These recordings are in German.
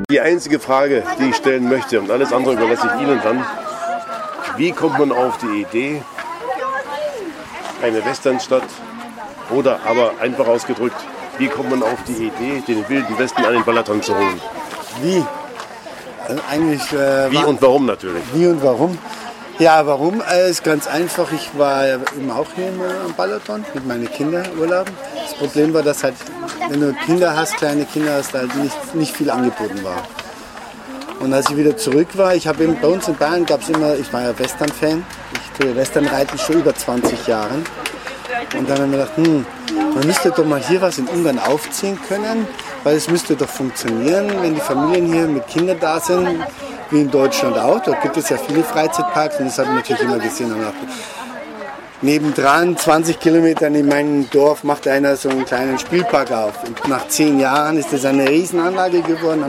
Die einzige Frage, die ich stellen möchte, und alles andere überlasse ich Ihnen dann, wie kommt man auf die Idee, eine Westernstadt, oder aber einfach ausgedrückt, wie kommt man auf die Idee, den Wilden Westen an den Balaton zu holen? Wie? Also eigentlich, wie und warum natürlich? Wie und warum? Ja, warum? Ist ganz einfach. Ich war ja eben auch hier am Balaton mit meinen Kindern urlauben. Das Problem war, dass halt, wenn du Kinder hast, kleine Kinder hast, halt nicht viel angeboten war. Und als ich wieder zurück war, bei uns in Bayern gab es immer, ich war ja Western-Fan, ich tue Western-Reiten schon über 20 Jahren. Und dann habe ich mir gedacht, man müsste doch mal hier was in Ungarn aufziehen können, weil es müsste doch funktionieren, wenn die Familien hier mit Kindern da sind, wie in Deutschland auch. Dort gibt es ja viele Freizeitparks und das habe ich natürlich immer gesehen. Und nebendran, 20 Kilometer in meinem Dorf, macht einer so einen kleinen Spielpark auf. Und nach 10 Jahren ist das eine Riesenanlage geworden.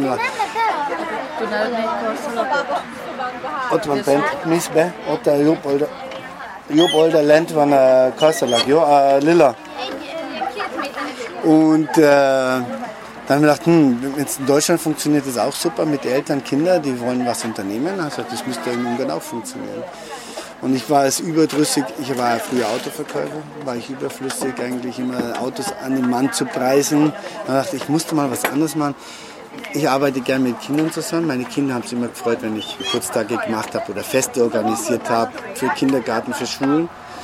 Ott van bent misbe, ott a jobb oldalent van a kassalag, lila. Und dann haben wir gedacht, wenn es in Deutschland funktioniert das auch super mit Eltern, Kindern, die wollen was unternehmen. Also das müsste in Ungarn auch funktionieren. Und ich war es überdrüssig, ich war ja früher Autoverkäufer, war ich überflüssig eigentlich immer Autos an den Mann zu preisen. Dann dachte ich, musste mal was anderes machen. Ich arbeite gerne mit Kindern zusammen. Meine Kinder haben sich immer gefreut, wenn ich Geburtstage gemacht habe oder Feste organisiert habe für Kindergarten, für Schulen.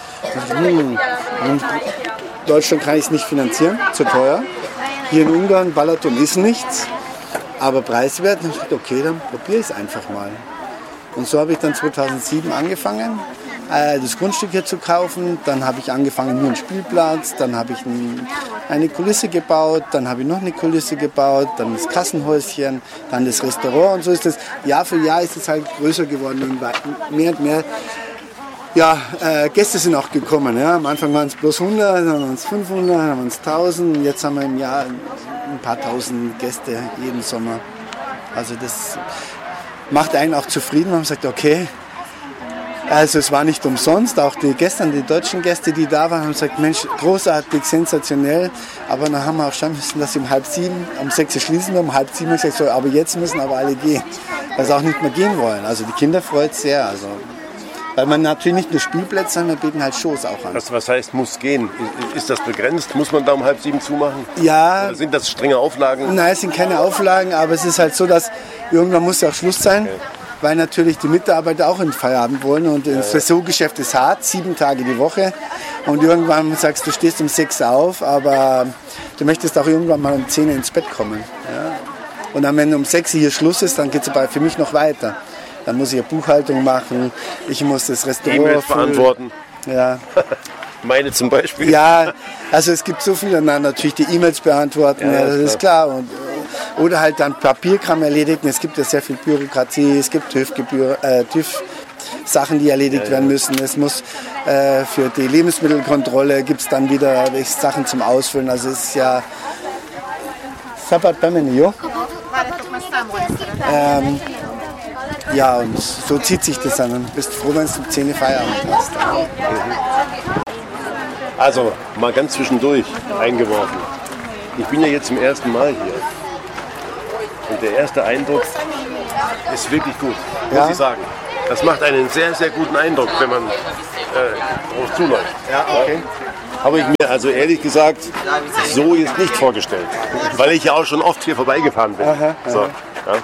In Deutschland kann ich es nicht finanzieren, zu teuer. Hier in Ungarn, Balaton ist nichts, aber preiswert. Und ich dachte, okay, dann probiere ich es einfach mal. Und so habe ich dann 2007 angefangen, das Grundstück hier zu kaufen. Dann habe ich angefangen, nur einen Spielplatz, dann habe ich eine Kulisse gebaut, dann habe ich noch eine Kulisse gebaut, dann das Kassenhäuschen, dann das Restaurant und so ist das. Jahr für Jahr ist es halt größer geworden und mehr und mehr. Ja, Gäste sind auch gekommen. Ja. Am Anfang waren es bloß 100, dann waren es 500, dann waren es 1000. Jetzt haben wir im Jahr ein paar tausend Gäste jeden Sommer. Also das macht einen auch zufrieden. Man sagt, okay, also es war nicht umsonst. Auch die deutschen Gäste, die da waren, haben gesagt, Mensch, großartig, sensationell. Aber dann haben wir auch schauen müssen, dass sie um 6:30, um 6 schließen wir, um 6:30 gesagt, so, aber jetzt müssen aber alle gehen, weil sie auch nicht mehr gehen wollen. Also die Kinder freut es sehr. Also, weil man natürlich nicht nur Spielplätze haben, wir bieten halt Shows auch an. Was heißt, muss gehen? Ist das begrenzt? Muss man da um 6:30 zumachen? Ja. Oder sind das strenge Auflagen? Nein, es sind keine Auflagen, aber es ist halt so, dass irgendwann muss ja auch Schluss sein, okay. Weil natürlich die Mitarbeiter auch in Feierabend wollen und das Saisongeschäft ist hart, 7 Tage die Woche und irgendwann sagst du, stehst um 6 auf, aber du möchtest auch irgendwann mal um 10 ins Bett kommen. Ja? Und dann, wenn um 6 hier Schluss ist, dann geht es für mich noch weiter. Dann muss ich eine Buchhaltung machen, ich muss das Restaurant E-Mails beantworten. Ja. Meine zum Beispiel. Ja, also es gibt so viele, natürlich die E-Mails beantworten, ja, das ist klar. Oder halt dann Papierkram erledigen, es gibt ja sehr viel Bürokratie, es gibt TÜV-Sachen, die erledigt werden müssen. Es muss für die Lebensmittelkontrolle gibt es dann wieder Sachen zum Ausfüllen, also es ist ja... Ja, und so zieht sich das an. Du bist froh, wenn du um 10 Uhr Feierabend hast. Also, mal ganz zwischendurch eingeworfen. Ich bin ja jetzt zum ersten Mal hier. Und der erste Eindruck ist wirklich gut, muss ich sagen. Das macht einen sehr, sehr guten Eindruck, wenn man drauf zuläuft. Ja, okay. Habe ich mir also ehrlich gesagt so jetzt nicht vorgestellt. Weil ich ja auch schon oft hier vorbeigefahren bin. Aha. So, ja.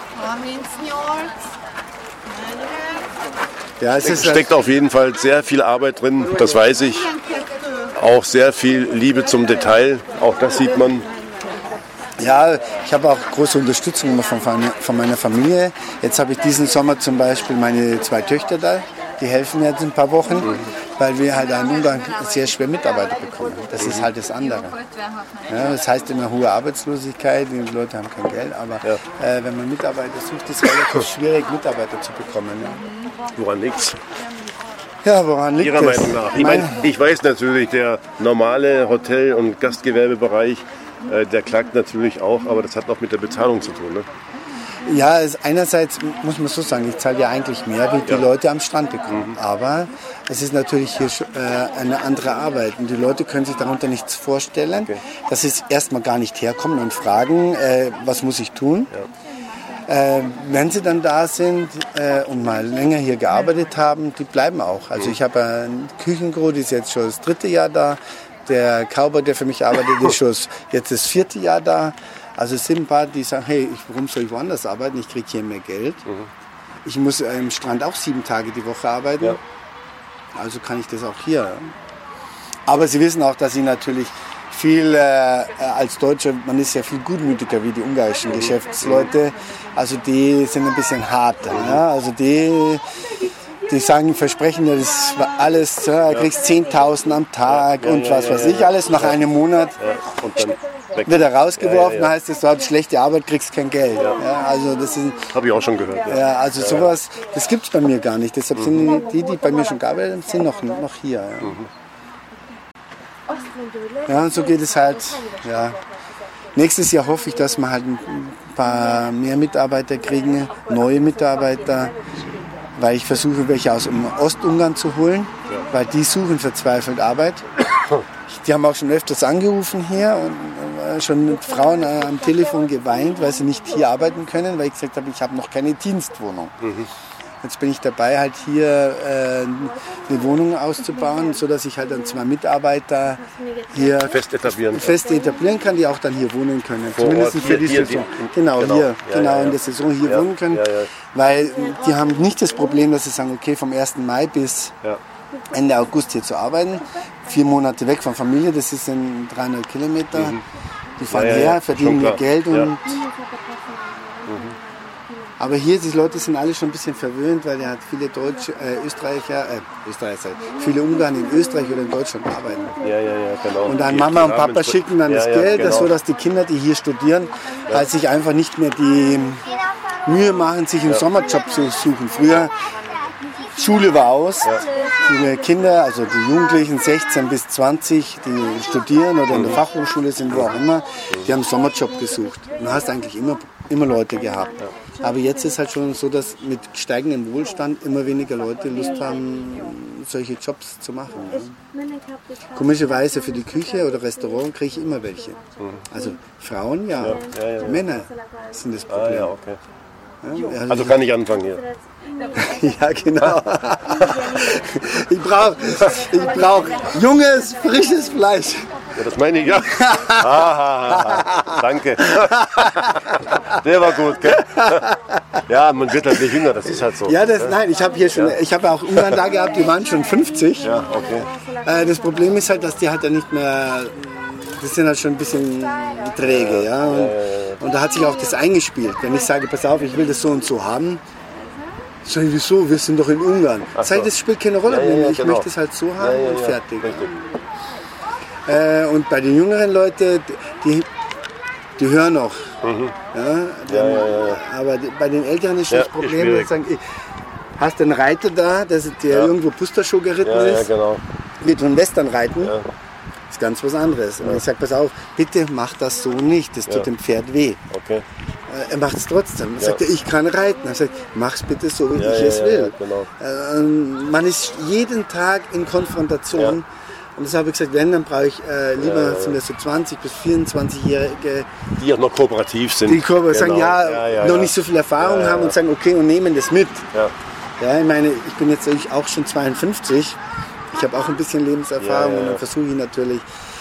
Ja, es steckt auf jeden Fall sehr viel Arbeit drin, das weiß ich. Auch sehr viel Liebe zum Detail, auch das sieht man. Ja, ich habe auch große Unterstützung immer von meiner Familie. Jetzt habe ich diesen Sommer zum Beispiel meine 2 Töchter da, die helfen mir jetzt ein paar Wochen, weil wir halt in Ungarn sehr schwer Mitarbeiter bekommen. Das ist halt das andere. Ja, das heißt immer hohe Arbeitslosigkeit, die Leute haben kein Geld, aber wenn man Mitarbeiter sucht, ist es relativ schwierig, Mitarbeiter zu bekommen. Ja. Woran liegt's? Ja, woran liegt Ihrer Meinung nach? Ich weiß natürlich, der normale Hotel- und Gastgewerbebereich, der klagt natürlich auch, aber das hat auch mit der Bezahlung zu tun. Ne? Ja, einerseits muss man so sagen, ich zahle ja eigentlich mehr, wie die Leute am Strand bekommen. Aber es ist natürlich hier eine andere Arbeit und die Leute können sich darunter nichts vorstellen, dass sie erstmal gar nicht herkommen und fragen, was muss ich tun. Ja. Wenn sie dann da sind und mal länger hier gearbeitet haben, die bleiben auch. Also ich habe einen Küchenkrug, die ist jetzt schon das 3. Jahr da. Der Cowboy, der für mich arbeitet, ist schon jetzt das 4. Jahr da. Also es sind ein paar, die sagen, hey, warum soll ich woanders arbeiten? Ich kriege hier mehr Geld. Ich muss am Strand auch 7 Tage die Woche arbeiten. Ja. Also kann ich das auch hier. Aber sie wissen auch, dass ich natürlich viel als Deutscher, man ist ja viel gutmütiger wie die ungarischen Geschäftsleute. Also die sind ein bisschen harter. Ja? Also die sagen, versprechen dir das alles, du kriegst 10.000 am Tag und was weiß ich alles. Nach einem Monat und dann wird er rausgeworfen, heißt es, du hast schlechte Arbeit, kriegst kein Geld. Ja, also das habe ich auch schon gehört. Ja, also sowas, das gibt es bei mir gar nicht. Deshalb sind die bei mir schon gearbeitet haben, sind noch hier. Ja, und so geht es halt. Ja. Nächstes Jahr hoffe ich, dass wir halt ein paar mehr Mitarbeiter kriegen, neue Mitarbeiter, weil ich versuche, welche aus dem Ostungarn zu holen, weil die suchen verzweifelt Arbeit. Die haben auch schon öfters angerufen hier und schon mit Frauen am Telefon geweint, weil sie nicht hier arbeiten können, weil ich gesagt habe, ich habe noch keine Dienstwohnung. Jetzt bin ich dabei, halt hier eine Wohnung auszubauen, sodass ich halt dann 2 Mitarbeiter hier fest etablieren kann, die auch dann hier wohnen können. Vor Zumindest Ort, für die hier, Saison. Genau, In der Saison hier wohnen können. Weil die haben nicht das Problem, dass sie sagen, okay, vom 1. Mai bis Ende August hier zu arbeiten. 4 Monate weg von Familie, das sind 300 Kilometer. Die fahren her, verdienen ihr Geld und... Aber hier, die Leute sind alle schon ein bisschen verwöhnt, weil er hat viele viele Ungarn in Österreich oder in Deutschland arbeiten. Genau. Und dann Mama und Papa schicken dann das Geld, genau. So dass die Kinder, die hier studieren, halt sich einfach nicht mehr die Mühe machen, sich einen Sommerjob zu suchen. Früher, Schule war aus, die Kinder, also die Jugendlichen 16 bis 20, die studieren oder in der Fachhochschule sind, wo auch immer, die haben einen Sommerjob gesucht. Und du hast eigentlich immer Leute gehabt. Aber jetzt ist halt schon so, dass mit steigendem Wohlstand immer weniger Leute Lust haben, solche Jobs zu machen. Komischerweise für die Küche oder Restaurant kriege ich immer welche. Also Frauen Männer sind das Problem. Also kann ich anfangen hier. Ja, genau. Ich brauch junges, frisches Fleisch. Ja, das meine ich, ja. Danke. Der war gut, gell? Ja, man wird halt nicht jünger, das ist halt so. Ja, nein, ich habe auch Ungarn da gehabt, die waren schon 50. Ja, okay. Das Problem ist halt, dass die halt ja nicht mehr, die sind halt schon ein bisschen träge, ja. Und da hat sich auch das eingespielt. Wenn ich sage, pass auf, ich will das so und so haben, sag ich, wieso? Wir sind doch in Ungarn. Das spielt keine Rolle mehr. Ich möchte es halt so haben und fertig. Und bei den jüngeren Leuten, die hören noch. Aber bei den Älteren ist das Problem, dass sagen, hast einen Reiter da, der irgendwo Pustershow geritten ist, mit einem Western reiten, ist ganz was anderes. Und ich sage, pass auf, bitte mach das so nicht, das tut dem Pferd weh. Okay. Er macht es trotzdem. Er sagt, ich kann reiten. Er sagt, mach's bitte so, wie ich es will. Man ist jeden Tag in Konfrontation. Und deshalb habe ich gesagt, wenn, dann brauche ich lieber sind das so 20- bis 24-Jährige. Die auch noch kooperativ sind. Die sagen, noch nicht so viel Erfahrung haben und sagen, okay, und nehmen das mit. Ja, ich meine, ich bin jetzt auch schon 52. Ich habe auch ein bisschen Lebenserfahrung und dann versuche ich natürlich